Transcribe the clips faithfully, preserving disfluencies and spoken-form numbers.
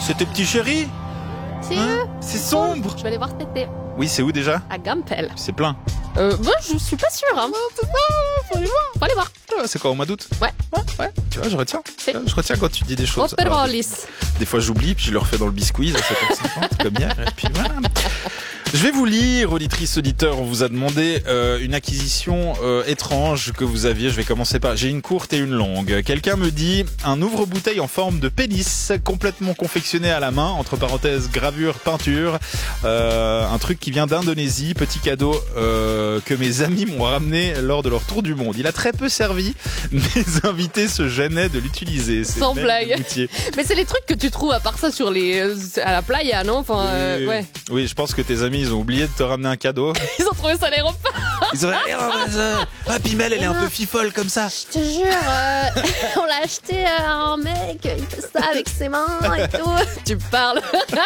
C'est tes petits chéris? C'est Hein? eux. C'est sombre. Je vais aller voir cet été. Oui, c'est où déjà? À Gampel. C'est plein. Euh, bah, je suis pas sûre, hein. Faut aller voir. Faut aller voir. Ah, c'est quoi, au mois d'août? Ouais. Ouais, ouais. Tu vois, je retiens. C'est- Je retiens quand tu dis des choses. Alors, Roperolis. des fois, j'oublie, puis je le refais dans le biscuit à sept heures cinquante, comme hier. Et puis voilà. Je vais vous lire, auditrice, auditeur. On vous a demandé euh, une acquisition euh, étrange que vous aviez. Je vais commencer par... J'ai une courte et une longue. Quelqu'un me dit un ouvre-bouteille en forme de pénis, complètement confectionné à la main, entre parenthèses, gravure, peinture. Euh, un truc qui vient d'Indonésie. Petit cadeau euh, que mes amis m'ont ramené lors de leur tour du monde. Il a très peu servi. Mes invités se gênaient de l'utiliser. C'est Sans Ben blague. Moutier. Mais c'est les trucs que tu trouves à part ça sur les, euh, à la playa, non? Enfin, euh, Oui, ouais. oui, je pense que tes amis, ils ont oublié de te ramener un cadeau. Ils ont trouvé ça à l'aéroport. Ils ont dit, ah, Pimel, elle est un peu fifole comme ça. Je te jure, euh, on l'a acheté à un mec, il fait ça avec ses mains et tout. Tu parles.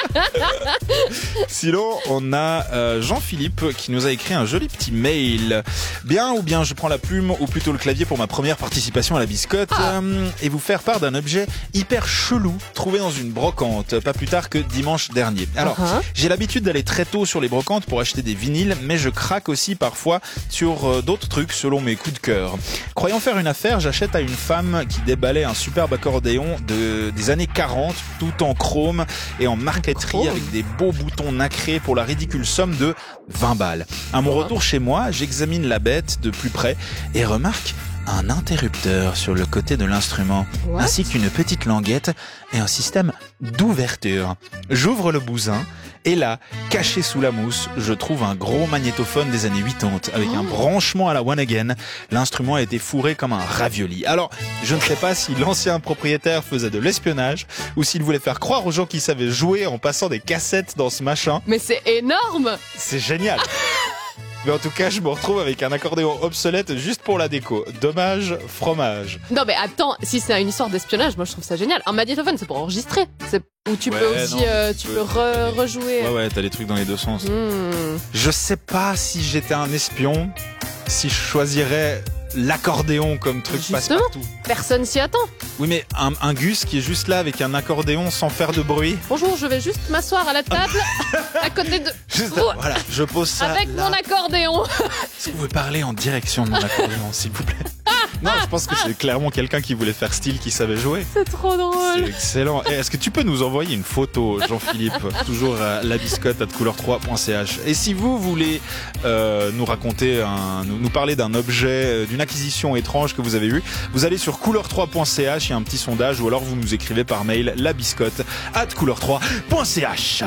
Sinon, on a euh, Jean-Philippe qui nous a écrit un joli petit mail. Bien ou bien, je prends la plume ou plutôt le clavier pour ma première participation à la biscotte Ah. euh, et vous faire part d'un objet hyper chelou trouvé dans une brocante, pas plus tard que dimanche dernier. Alors, Uh-huh. j'ai l'habitude d'aller très tôt sur les brocantes pour acheter des vinyles, mais je craque aussi parfois sur euh, d'autres trucs selon mes coups de cœur. Croyant faire une affaire, j'achète à une femme qui déballait un superbe accordéon de, des années quarante, tout en chrome et en marqueterie Chrome. avec des beaux boutons nacrés pour la ridicule somme de vingt balles. À mon retour chez moi, j'examine la bête de plus près et remarque un interrupteur sur le côté de l'instrument, What? ainsi qu'une petite languette et un système d'ouverture. J'ouvre le bousin et là, caché sous la mousse, je trouve un gros magnétophone des années quatre-vingt-dix avec un branchement à la One Again. L'instrument a été fourré comme un ravioli. Alors, je ne sais pas si l'ancien propriétaire faisait de l'espionnage ou s'il voulait faire croire aux gens qui savaient jouer en passant des cassettes dans ce machin. Mais c'est énorme. C'est génial. Mais en tout cas, je me retrouve avec un accordéon obsolète juste pour la déco. Dommage, fromage. Non mais attends, si c'est une histoire d'espionnage, moi je trouve ça génial. Un magnétophone, c'est pour enregistrer. C'est où tu Ouais, peux aussi, non, euh, tu tu peux- peux re- rejouer. Ouais, ouais, t'as les trucs dans les deux sens. Hmm. Je sais pas si j'étais un espion, si je choisirais l'accordéon comme truc Justement. passe-partout. Personne s'y attend. Oui, mais un, un Gus qui est juste là avec un accordéon sans faire de bruit. Bonjour, je vais juste m'asseoir à la table à côté de Juste, vous, voilà, je pose ça. avec là. mon accordéon. Est-ce que vous pouvez parler en direction de mon accordéon, s'il vous plaît? Non, je pense que c'est clairement quelqu'un qui voulait faire style, qui savait jouer. C'est trop C'est drôle. excellent. Et est-ce que tu peux nous envoyer une photo, Jean-Philippe, toujours à labiscotte arobase couleur trois point c h. Et si vous voulez euh, nous raconter, un, nous, nous parler d'un objet, euh, d'une acquisition étrange que vous avez eue, vous allez sur couleur trois point c h, il y a un petit sondage, ou alors vous nous écrivez par mail labiscotte arobase couleur trois point c h.